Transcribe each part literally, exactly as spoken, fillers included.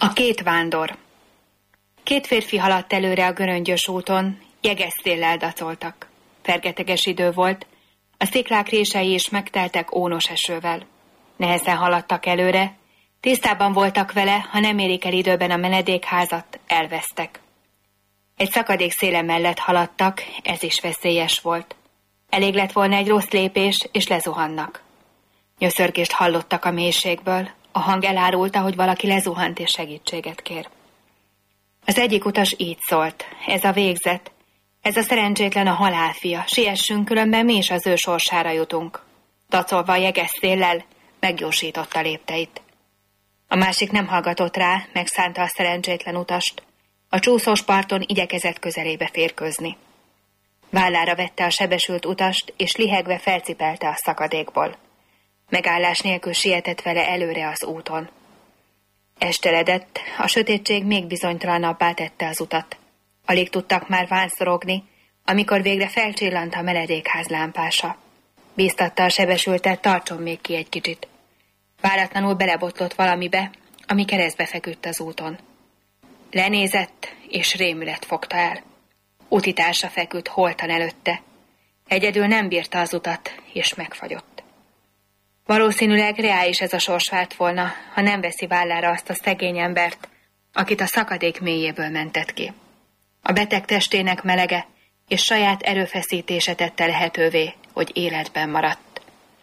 A két vándor. Két férfi haladt előre a göröngyös úton, jeges széllel dacoltak. Fergeteges idő volt, a sziklák rései is megteltek ónos esővel. Nehezen haladtak előre, tisztában voltak vele, ha nem érik el időben a menedékházat, elvesztek. Egy szakadék széle mellett haladtak, ez is veszélyes volt. Elég lett volna egy rossz lépés, és lezuhannak. Nyöszörgést hallottak a mélységből, a hang elárulta, hogy valaki lezuhant és segítséget kér. Az egyik utas így szólt: ez a végzet, ez a szerencsétlen a halálfia, siessünk, különben mi is az ő sorsára jutunk. Dacolva a jeges széllel meggyorsította lépteit. A másik nem hallgatott rá, megszánta a szerencsétlen utast. A csúszós parton igyekezett közelébe férkőzni. Vállára vette a sebesült utast, és lihegve felcipelte a szakadékból. Megállás nélkül sietett vele előre az úton. Esteledett, a sötétség még bizonytalanabbá tette az utat. Alig tudtak már vánszorogni, amikor végre felcsillant a meledékház lámpása. Bíztatta a sebesültet, tartson még ki egy kicsit. Váratlanul belebotlott valamibe, ami keresztbe feküdt az úton. Lenézett, és rémület fogta el. Útitársa feküdt holtan előtte. Egyedül nem bírta az utat, és megfagyott. Valószínűleg reális ez a sors vált volna, ha nem veszi vállára azt a szegény embert, akit a szakadék mélyéből mentett ki. A beteg testének melege és saját erőfeszítése tette lehetővé, hogy életben maradt.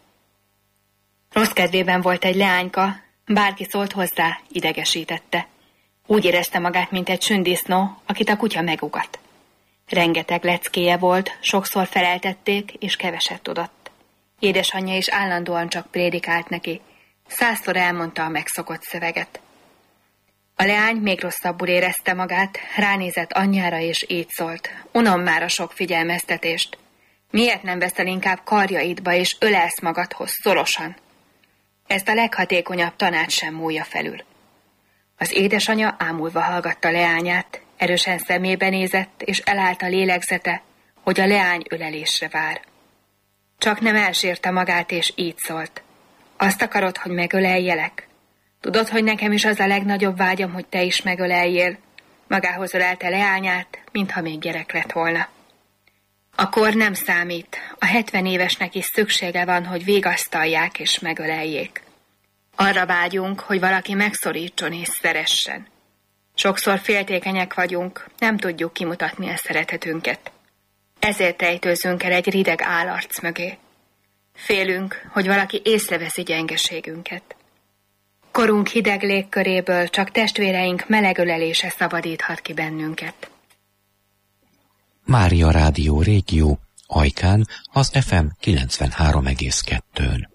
Rossz kedvében volt egy leányka, bárki szólt hozzá, idegesítette. Úgy érezte magát, mint egy sündisznó, akit a kutya megugat. Rengeteg leckéje volt, sokszor feleltették, és keveset tudott. Édesanyja is állandóan csak prédikált neki, százszor elmondta a megszokott szöveget. A leány még rosszabbul érezte magát, ránézett anyjára, és így szólt: unom már a sok figyelmeztetést. Miért nem veszel inkább karjaidba, és ölelsz magadhoz szorosan? Ezt a leghatékonyabb tanács sem múlja felül. Az édesanya ámulva hallgatta leányát, erősen szemébe nézett, és elállt a lélegzete, hogy a leány ölelésre vár. Csak nem elsírta magát, és így szólt: azt akarod, hogy megöleljelek? Tudod, hogy nekem is az a legnagyobb vágyam, hogy te is megöleljél? Magához ölelte leányát, mintha még gyerek lett volna. A kor nem számít, a hetven évesnek is szüksége van, hogy vigasztalják és megöleljék. Arra vágyunk, hogy valaki megszorítson és szeressen. Sokszor féltékenyek vagyunk, nem tudjuk kimutatni a szeretetünket. Ezért ejtőzünk el egy rideg állarc mögé. Félünk, hogy valaki észreveszi gyengeségünket. Korunk hideg légköréből csak testvéreink meleg ölelése szabadíthat ki bennünket. Mária Rádió Régió, Ajkán, az ef em kilencvenhárom egész kettőn.